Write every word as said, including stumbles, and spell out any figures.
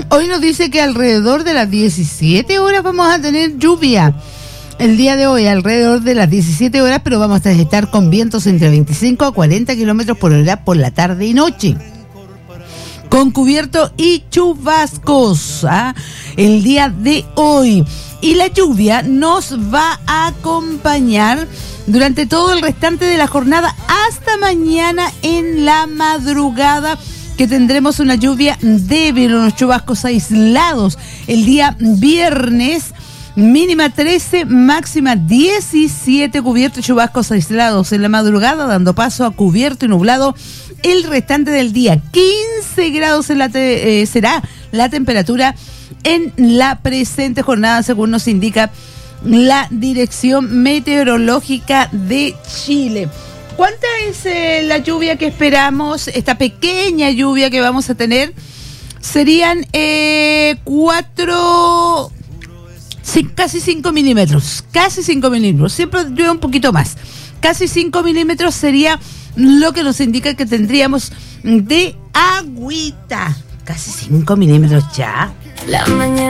Hoy nos dice que alrededor de las diecisiete horas vamos a tener lluvia. El día de hoy alrededor de las diecisiete horas, pero vamos a estar con vientos entre veinticinco a cuarenta kilómetros por hora por la tarde y noche. Con cubierto y chubascos, ¿ah? El día de hoy. Y la lluvia nos va a acompañar durante todo el restante de la jornada hasta mañana en la madrugada, que tendremos una lluvia débil, unos chubascos aislados. El día viernes, mínima trece, máxima diecisiete, cubierto y chubascos aislados en la madrugada, dando paso a cubierto y nublado el restante del día. quince grados en la te, eh, será la temperatura en la presente jornada, según nos indica la Dirección Meteorológica de Chile. ¿Cuánta es eh, la lluvia que esperamos? Esta pequeña lluvia que vamos a tener serían eh, cuatro... Sí, casi cinco milímetros, casi cinco milímetros, siempre llueve un poquito más. Casi cinco milímetros sería lo que nos indica que tendríamos de agüita. Casi cinco milímetros ya. La mañana.